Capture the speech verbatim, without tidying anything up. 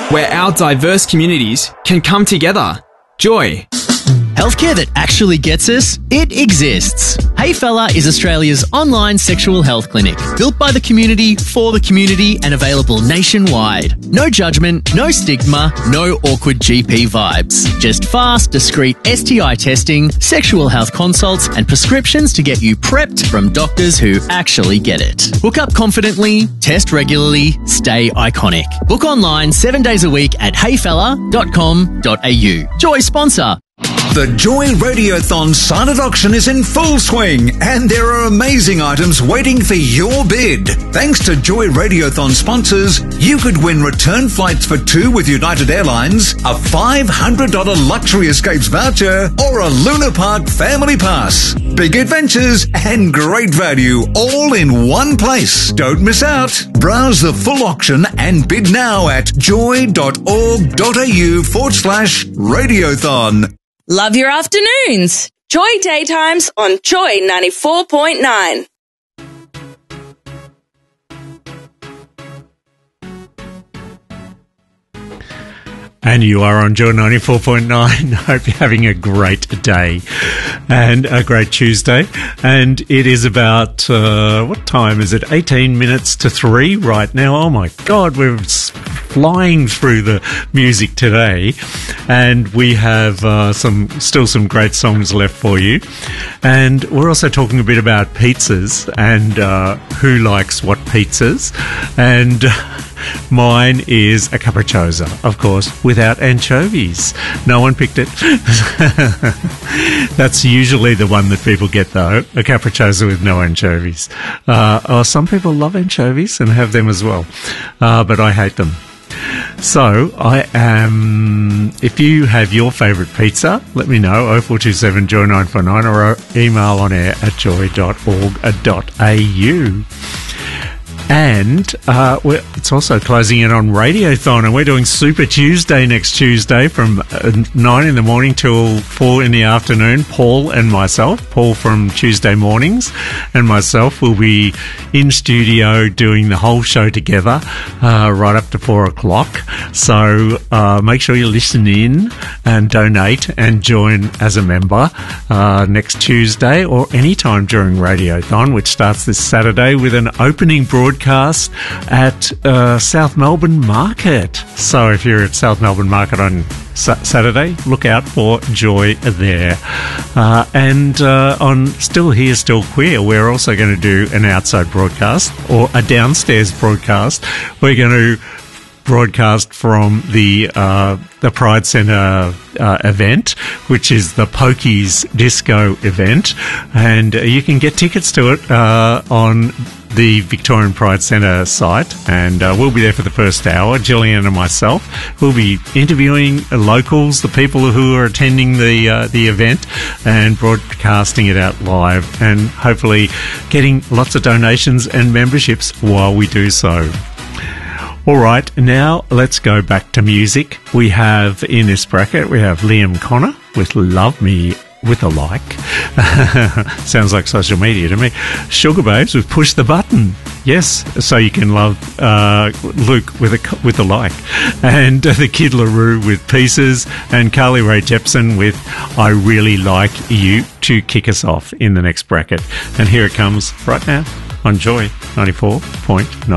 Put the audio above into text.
where our diverse communities can come together. Joy. Healthcare that actually gets us, it exists. Hey Fella is Australia's online sexual health clinic, built by the community, for the community, and available nationwide. No judgment, no stigma, no awkward G P vibes. Just fast, discreet S T I testing, sexual health consults, and prescriptions to get you prepped from doctors who actually get it. Book up confidently, test regularly, stay iconic. Book online seven days a week at hey fella dot com dot a u. Joy sponsor. The Joy Radiothon silent auction is in full swing and there are amazing items waiting for your bid. Thanks to Joy Radiothon sponsors, you could win return flights for two with United Airlines, a five hundred dollars luxury escapes voucher, or a Luna Park family pass. Big adventures and great value all in one place. Don't miss out. Browse the full auction and bid now at joy.org.au forward slash radiothon. Love your afternoons. Joy Daytimes on Joy ninety-four point nine. And you are on Joy ninety-four point nine. Hope you're having a great day and a great Tuesday. And it is about, uh, what time is it? eighteen minutes to three right now. Oh my God, we're flying through the music today. And we have uh, some still some great songs left for you. And we're also talking a bit about pizzas and uh, who likes what pizzas. And mine is a capricciosa, of course, without anchovies. No one picked it. That's usually the one that people get, though, a capricciosa with no anchovies. Uh, oh, some people love anchovies and have them as well, uh, but I hate them. So, I am, if you have your favourite pizza, let me know, oh four two seven joy nine four nine, or email on air at joy dot org dot a u. And uh, we're, it's also closing in on Radiothon, and we're doing Super Tuesday next Tuesday from uh, nine in the morning till four in the afternoon. Paul and myself, Paul from Tuesday mornings, and myself will be in studio doing the whole show together uh, right up to four o'clock. So uh, make sure you listen in and donate and join as a member uh, next Tuesday or any time during Radiothon, which starts this Saturday with an opening broadcast at uh, South Melbourne Market. So if you're at South Melbourne Market on sa- Saturday, look out for Joy there. Uh, and uh, on Still Here, Still Queer, we're also going to do an outside broadcast or a downstairs broadcast. We're going to broadcast from the uh, the Pride Centre uh, event, which is the Pokies Disco event, and uh, you can get tickets to it uh, on the Victorian Pride Centre site, and uh, we'll be there for the first hour. Gillian and myself will be interviewing locals, the people who are attending the uh, the event, and broadcasting it out live, and hopefully getting lots of donations and memberships while we do so. All right, now let's go back to music. We have in this bracket, we have Liam Connor with Love Me With a Like. Sounds like social media to me. Sugar Babes with Push the Button. Yes, so you can love uh, Luke with a with a like. And uh, the Kid LaRue with Pieces, and Carly Rae Jepsen with I Really Like You to kick us off in the next bracket. And here it comes right now on Joy ninety-four point nine.